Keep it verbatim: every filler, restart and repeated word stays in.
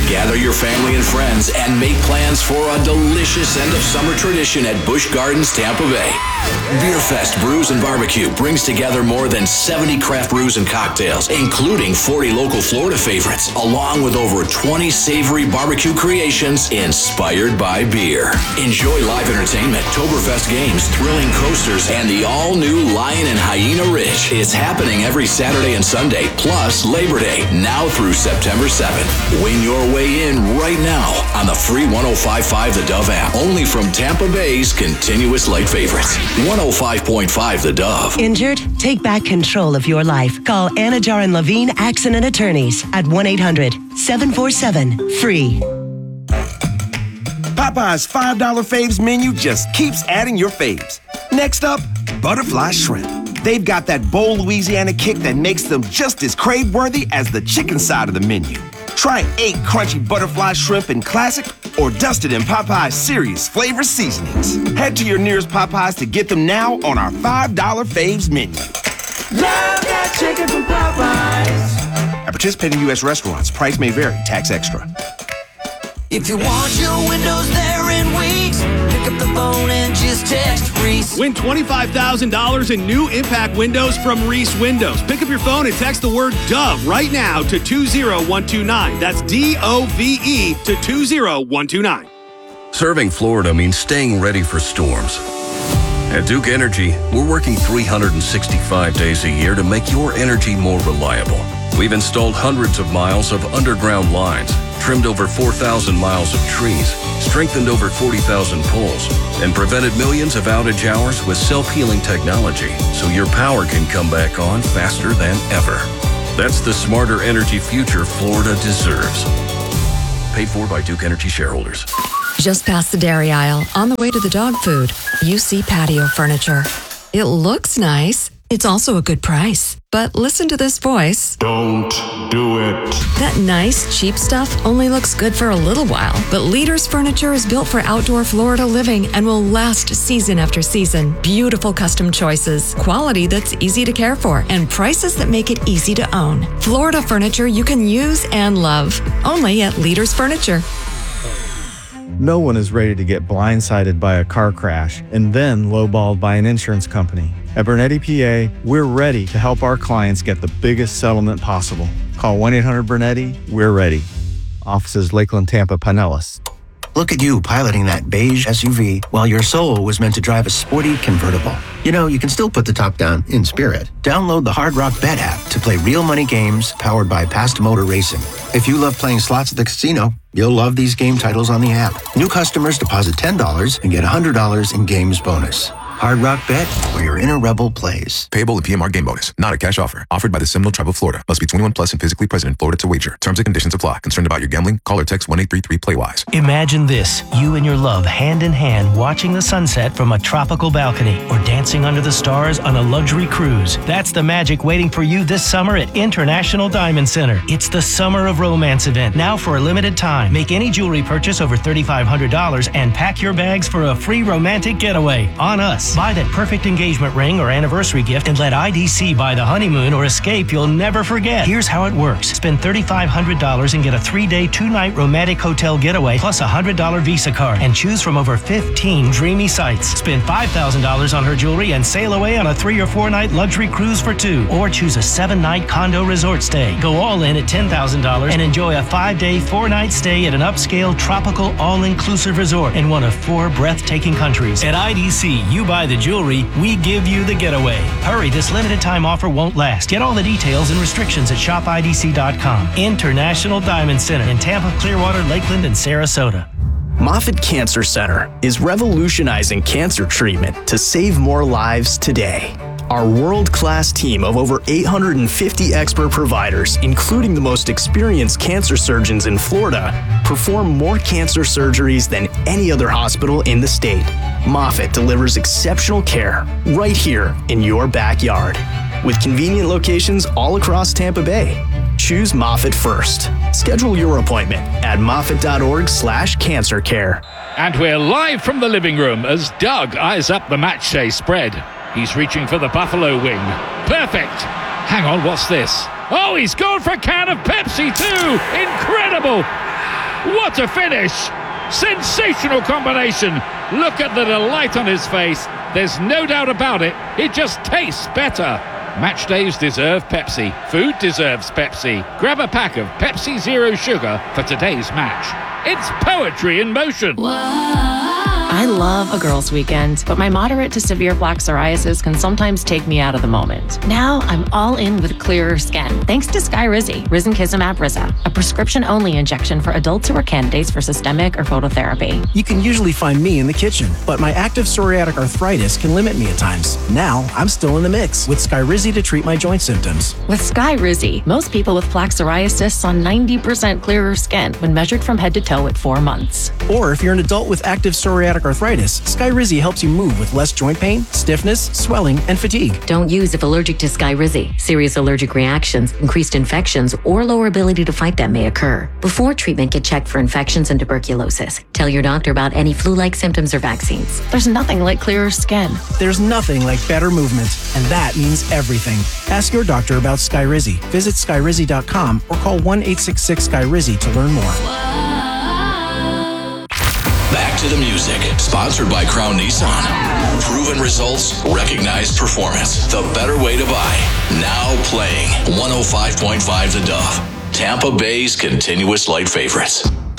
Gather your family and friends and make plans for a delicious end of summer tradition at Busch Gardens, Tampa Bay. Beer Fest Brews and Barbecue brings together more than seventy craft brews and cocktails, including forty local Florida favorites, along with over twenty savory barbecue creations inspired by beer. Enjoy live entertainment, Toberfest games, thrilling coasters, and the all-new Lion and Hyena Ridge. It's happening every Saturday and Sunday, plus Labor Day, now through September seventh. Win your way in right now on the free one oh five point five The Dove app, only from Tampa Bay's continuous light favorites. one oh five point five The Dove. Injured? Take back control of your life. Call Anajar and Levine Accident Attorneys at one eight hundred seven four seven free. Popeye's five dollar faves menu just keeps adding your faves. Next up, butterfly shrimp. They've got that bold Louisiana kick that makes them just as crave-worthy as the chicken side of the menu. Try eight crunchy butterfly shrimp in classic or dusted in Popeye's serious flavor seasonings. Head to your nearest Popeyes to get them now on our five dollar faves menu. Love that chicken from Popeyes. At participating U S restaurants, price may vary, tax extra. If you want your windows there in weeks, pick up the phone and just text Reese. Win twenty-five thousand dollars in new impact windows from Reese Windows. Pick up your phone and text the word Dove right now to two zero one two nine. That's D O V E to two zero one two nine. Serving Florida means staying ready for storms. At Duke Energy, we're working three hundred sixty-five days a year to make your energy more reliable. We've installed hundreds of miles of underground lines, trimmed over four thousand miles of trees, strengthened over forty thousand poles, and prevented millions of outage hours with self-healing technology so your power can come back on faster than ever. That's the smarter energy future Florida deserves. Paid for by Duke Energy shareholders. Just past the dairy aisle, on the way to the dog food, you see patio furniture. It looks nice. It's also a good price. But listen to this voice. Don't do it. That nice, cheap stuff only looks good for a little while. But Leaders Furniture is built for outdoor Florida living and will last season after season. Beautiful custom choices, quality that's easy to care for, and prices that make it easy to own. Florida furniture you can use and love. Only at Leaders Furniture. No one is ready to get blindsided by a car crash and then lowballed by an insurance company. At Bernetti P A, we're ready to help our clients get the biggest settlement possible. Call one eight hundred Bernetti, we're ready. Offices Lakeland, Tampa, Pinellas. Look at you piloting that beige S U V while your soul was meant to drive a sporty convertible. You know, you can still put the top down in spirit. Download the Hard Rock Bet app to play real money games powered by Past Motor Racing. If you love playing slots at the casino, you'll love these game titles on the app. New customers deposit ten dollars and get one hundred dollars in games bonus. Hard Rock Bet, where your inner rebel plays. Payable in P M R game bonus. Not a cash offer. Offered by the Seminole Tribe of Florida. Must be twenty-one plus and physically present in Florida to wager. Terms and conditions apply. Concerned about your gambling? Call or text one eight three three play wise. Imagine this. You and your love hand in hand watching the sunset from a tropical balcony or dancing under the stars on a luxury cruise. That's the magic waiting for you this summer at International Diamond Center. It's the Summer of Romance event. Now for a limited time. Make any jewelry purchase over three thousand five hundred dollars and pack your bags for a free romantic getaway on us. Buy that perfect engagement ring or anniversary gift and let I D C buy the honeymoon or escape you'll never forget. Here's how it works. Spend three thousand five hundred dollars and get a three-day, two-night romantic hotel getaway plus a one hundred dollars Visa card and choose from over fifteen dreamy sites. Spend five thousand dollars on her jewelry and sail away on a three or four-night luxury cruise for two. Or choose a seven-night condo resort stay. Go all in at ten thousand dollars and enjoy a five-day, four-night stay at an upscale, tropical, all-inclusive resort in one of four breathtaking countries. At I D C, you buy the jewelry, we give you the getaway. Hurry, this limited time offer won't last. Get all the details and restrictions at shop I D C dot com. International Diamond Center in Tampa, Clearwater, Lakeland, and Sarasota. Moffitt Cancer Center is revolutionizing cancer treatment to save more lives today. Our world-class team of over eight hundred fifty expert providers, including the most experienced cancer surgeons in Florida, perform more cancer surgeries than any other hospital in the state. Moffitt delivers exceptional care right here in your backyard. With convenient locations all across Tampa Bay. Choose Moffitt first. Schedule your appointment at moffitt.org slash cancer care. And we're live from the living room as Doug eyes up the matchday spread. He's reaching for the buffalo wing. Perfect. Hang on, what's this? Oh, he's gone for a can of Pepsi too. Incredible. What a finish! Sensational combination. Look at the delight on his face. There's no doubt about it. It just tastes better. Match days deserve Pepsi. Food deserves Pepsi. Grab a pack of Pepsi Zero Sugar for today's match. It's poetry in motion. I love a girls' weekend, but my moderate to severe plaque psoriasis can sometimes take me out of the moment. Now I'm all in with clearer skin, thanks to Skyrizi, Risankizumab Riza, a prescription-only injection for adults who are candidates for systemic or phototherapy. You can usually find me in the kitchen, but my active psoriatic arthritis can limit me at times. Now I'm still in the mix with Skyrizi to treat my joint symptoms. With Skyrizi, most people with plaque psoriasis saw ninety percent clearer skin when measured from head to toe at four months. Or if you're an adult with active psoriatic arthritis, Skyrizi helps you move with less joint pain, stiffness, swelling, and fatigue. Don't use if allergic to Skyrizi. Serious allergic reactions, increased infections, or lower ability to fight them may occur. Before treatment, get checked for infections and tuberculosis. Tell your doctor about any flu-like symptoms or vaccines. There's nothing like clearer skin. There's nothing like better movement, and that means everything. Ask your doctor about Skyrizi. Visit Skyrizi dot com or call one eight six six Skyrizi to learn more. Back to the music. Sponsored by Crown Nissan. Proven results, recognized performance. The better way to buy. Now playing one oh five point five The Dove. Tampa Bay's continuous light favorites.